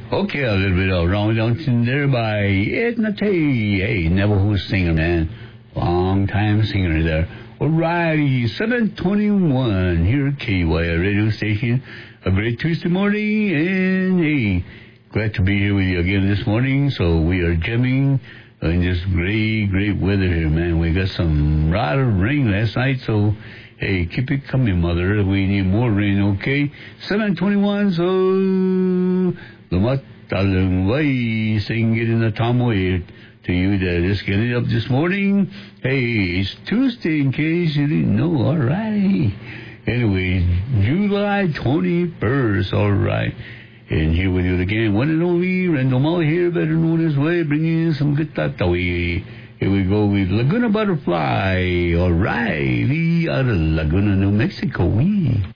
Okay, a little bit of Ron Johnson there by Edna Tay. Hey, Navajo singer, man. Long time singer there. Alrighty, 721 here at KY radio station. A great Tuesday morning, and hey, glad to be here with you again this morning. So we are jamming in this great weather here, man. We got some lot of rain last night, so hey, keep it coming, mother. We need more rain, okay? 721, so Lumat Talung Way, sing it in the Tom way to you that just getting up this morning. Hey, it's Tuesday in case you didn't know, alright. Anyway, July 21st, alright. And here with you again, one and only, Randall Molly here, better known as way, bringing in some good tatawi. Here we go with Laguna Butterfly, alright, out of Laguna, New Mexico,